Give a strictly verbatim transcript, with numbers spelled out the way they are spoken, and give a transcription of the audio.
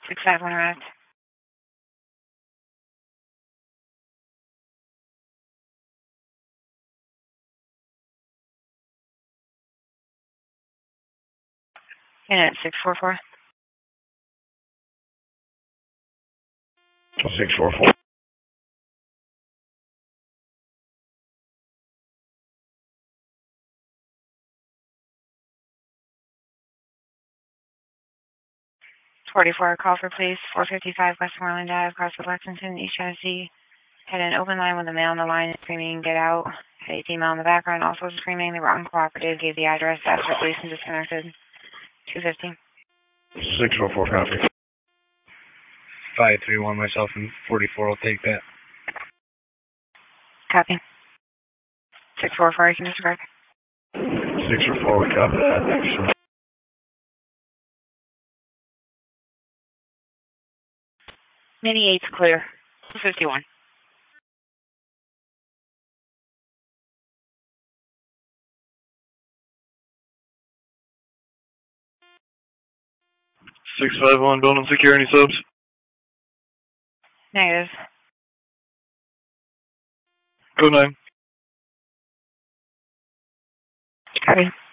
six five one arrived. Unit six four four. six four four. forty-four, call for police, four fifty-five Westmoreland Drive, Crosswood, Lexington, East Tennessee. Had an open line with a male on the line screaming, get out. Had a female in the background also screaming. They were uncooperative, gave the address, asked for police, and disconnected. two fifty. six four four, copy. five three one, myself and forty-four will take that. Copy. six four four, you can disregard. six four four, we copy that. Thanks, sir. Mini eight's clear. two fifty-one. six five one, building security subs. Negative. Code nine. Copy.